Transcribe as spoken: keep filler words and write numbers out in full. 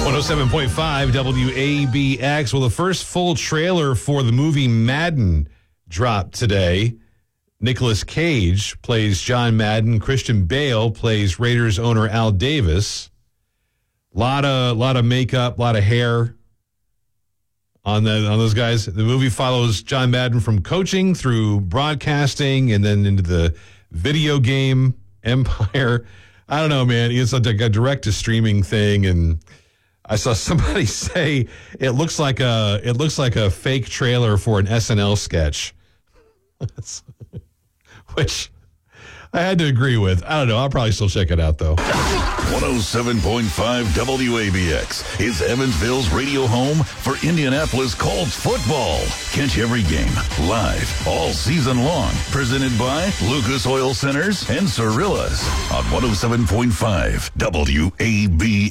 one oh seven point five W A B X. Well, the first full trailer for the movie Madden dropped today. Nicolas Cage plays John Madden. Christian Bale plays Raiders owner Al Davis. Lot of lot of makeup, lot of hair on the on those guys. The movie follows John Madden from coaching through broadcasting and then into the video game empire. I don't know, man. It's like a direct to streaming thing, and I saw somebody say it looks like a it looks like a fake trailer for an S N L sketch. Which I had to agree with. I don't know. I'll probably still check it out, though. one oh seven point five W A B X is Evansville's radio home for Indianapolis Colts football. Catch every game live all season long. Presented by Lucas Oil Centers and Cirillas on one oh seven point five W A B